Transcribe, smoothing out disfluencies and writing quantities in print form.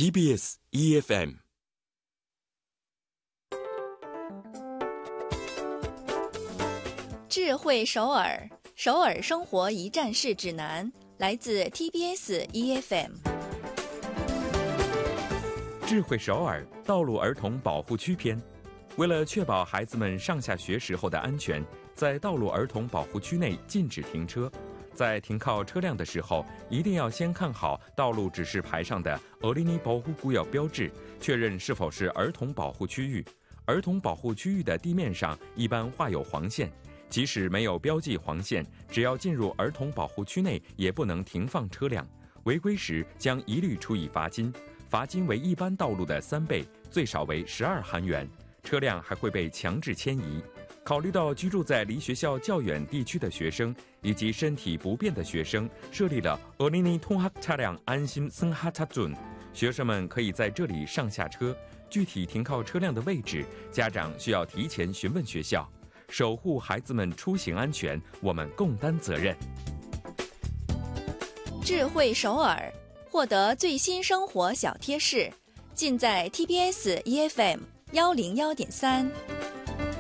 TBS EFM。 智慧首尔，首尔生活一站式指南，来自 TBS EFM。 智慧首尔道路儿童保护区篇。为了确保孩子们上下学时候的安全，在道路儿童保护区内禁止停车。在停靠车辆的时候，一定要先看好道路指示牌上的어린이保护구역标志，确认是否是儿童保护区域。儿童保护区域的地面上一般画有黄线，即使没有标记黄线，只要进入儿童保护区内，也不能停放车辆。违规时将一律处以罚金，罚金为一般道路的3倍，最少为12韩元。车辆还会被强制迁移。考虑到居住在离学校较远地区的学生以及身体不便的学生，设立了어린이 통학 차량 안심 승하차존，学生们可以在这里上下车。具体停靠车辆的位置，家长需要提前询问学校。守护孩子们出行安全，我们共担责任。 智慧首尔，获得最新生活小贴士，尽在 TBS EFM101.3。